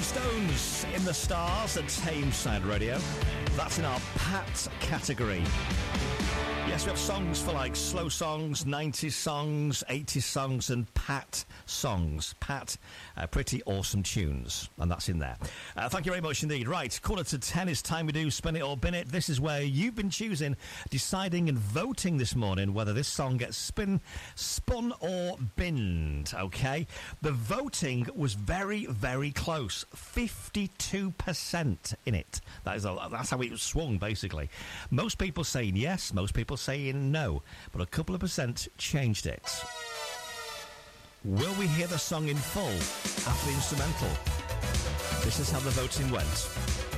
Stones in the Stars at Tameside Radio. That's in our Pat category. Yes, we have songs for like slow songs, 90s songs, 80s songs, and Pat songs. Pat, pretty awesome tunes, and that's in there. Thank you very much indeed. Right, 9:45, it's time we do Spin It or Bin It. This is where you've been choosing, deciding and voting this morning whether this song gets spun or binned, okay? The voting was very, very close. 52% in it. That's how it swung, basically. Most people saying yes, most people saying no, but a couple of percent changed it. Will we hear the song in full after the instrumental? This is how the voting went.